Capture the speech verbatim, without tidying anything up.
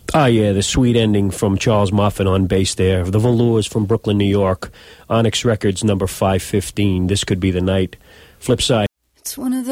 Ah, yeah, the sweet ending from Charles Moffat on bass there. The Velours from Brooklyn, New York. Onyx Records, number five fifteen. This Could Be the Night. Flip side. It's one of